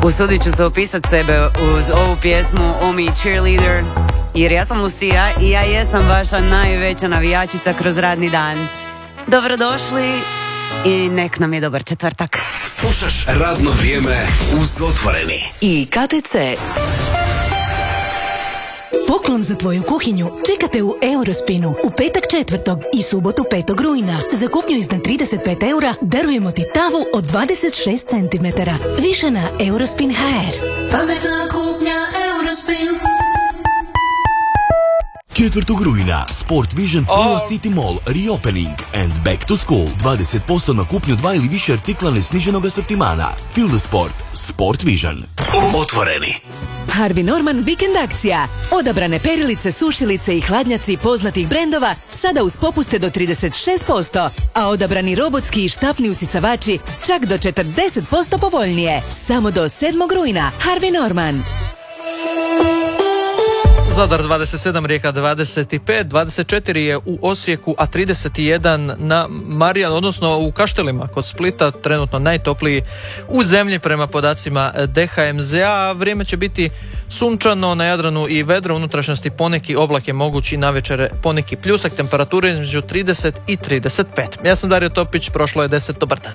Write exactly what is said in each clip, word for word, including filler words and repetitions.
Usudit ću se opisat sebe uz ovu pjesmu O Mi Cheerleader, jer ja sam Lucija i ja jesam vaša najveća navijačica kroz radni dan. Dobrodošli i nek nam je dobar četvrtak. Slušaš Radno vrijeme uz Otvoreni i K T C. Poklon za tvoju kuhinju čekate u Eurospinu u petak četvrtog i subotu petog rujna. Za kupnju iznad trideset pet eura darujemo ti tavu od dvadeset šest centimetara. Više na Eurospin punkt h r. Pametna kupnja Eurospin. četvrtog rujna Sport Vision Pula City Mall Reopening and Back to School. dvadeset posto na kupnju dva ili više artikla nesniženog asortimana. Feel the sport. Sport Vision. Otvoreni. Harvey Norman vikend akcija. Odabrane perilice, sušilice i hladnjaci poznatih brendova sada uz popuste do trideset šest posto, a odabrani robotski i štapni usisavači čak do četrdeset posto povoljnije. Samo do sedmog rujna. Harvey Norman. Zadar dvadeset sedam, Rijeka dvadeset pet, dvadeset četiri je u Osijeku, a trideset jedan na Marijan, odnosno u Kaštelima kod Splita, trenutno najtopliji u zemlji prema podacima D H M Z A. Vrijeme će biti sunčano, na Jadranu i vedro, unutrašnjosti poneki oblak je mogući, navečer poneki pljusak, temperature između trideset i trideset pet. Ja sam Dario Topić, prošlo je deset, dobar dan.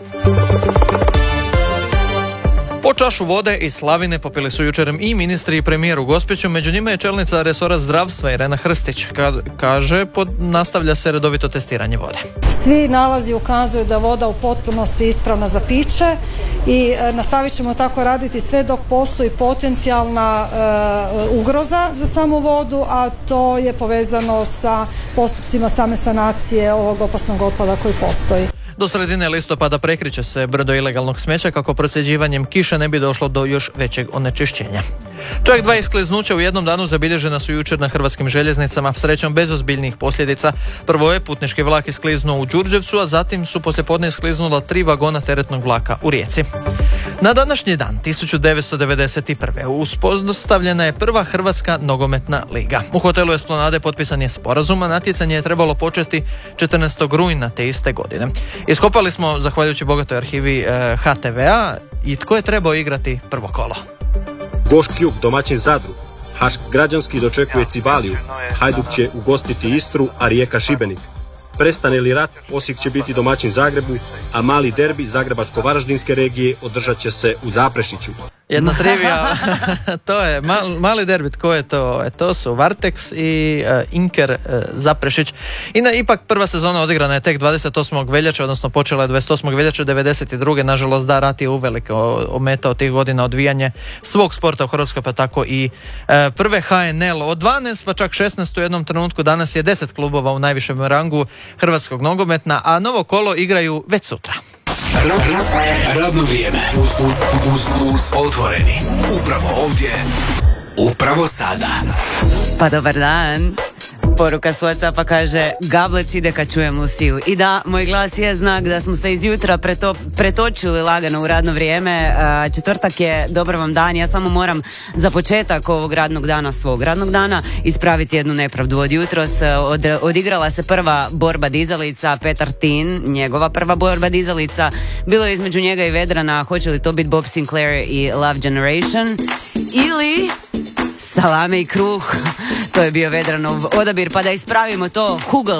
Po čašu vode i slavine popili su jučer i ministri i premijer u Gospiću, među njima je čelnica resora zdravstva Irena Hrstić. Kad kaže, pod, nastavlja se redovito testiranje vode. Svi nalazi ukazuju da voda u potpunosti ispravna za piće i e, nastavit ćemo tako raditi sve dok postoji potencijalna e, ugroza za samu vodu, a to je povezano sa postupcima same sanacije ovog opasnog otpada koji postoji. Do sredine listopada prekriće se brdo ilegalnog smeća kako procjeđivanjem kiše ne bi došlo do još većeg onečišćenja. Čak dva iskliznuća u jednom danu zabilježena su jučer na hrvatskim željeznicama, srećom bez ozbiljnih posljedica. Prvo je putnički vlak iskliznuo u Đurđevcu, a zatim su poslijepodne iskliznula tri vagona teretnog vlaka u Rijeci. Na današnji dan tisuću devetsto devedeset prve. uspostavljena je prva Hrvatska nogometna liga. U hotelu Esplanade potpisan je sporazum, a natjecanje je trebalo početi četrnaestog rujna te iste godine. Iskopali smo, zahvaljujući bogatoj arhivi H T V A, i tko je trebao igrati prvo kolo. Goški Jug domaćin Zadru, Hašk Građanski dočekuje Cibaliju, Hajduk će ugostiti Istru, a Rijeka Šibenik. Prestane li rat, Osijek će biti domaćin Zagrebu, a mali derbi Zagrebačko-Varaždinske regije održat će se u Zaprešiću. Jedna trivija, to je mal, mali derbi, tko je to? E, to su Varteks i uh, Inker uh, Zaprešić. I na, ipak prva sezona odigrana je tek dvadeset osmog veljače, odnosno počela je dvadeset osmog veljače devedeset druge. Nažalost, da, rat je uvelike ometao tih godina odvijanje svog sporta u Hrvatskoj, pa tako i uh, prve H N L. Od dvanaest pa čak šesnaest u jednom trenutku, danas je deset klubova u najvišem rangu hrvatskog nogometna, a novo kolo igraju već sutra. Radno vrijeme uz, uz, uz Otvoreni. Upravo ovdje, upravo sada. Pa dobar dan. Poruka s WhatsAppa kaže: Gablec ide kad čujem Luciju. I da, moj glas je znak da smo se izjutra preto, pretočili lagano u radno vrijeme. Četvrtak je, dobar vam dan. Ja samo moram za početak ovog radnog dana, svog radnog dana, ispraviti jednu nepravdu. Od jutros od, odigrala se prva borba dizalica, Petar Tin, njegova prva borba dizalica. Bilo je između njega i Vedrana, hoće li to biti Bob Sinclair i Love Generation ili salame i kruh. To je bio Vedranov odabir, pa da ispravimo to. Hugel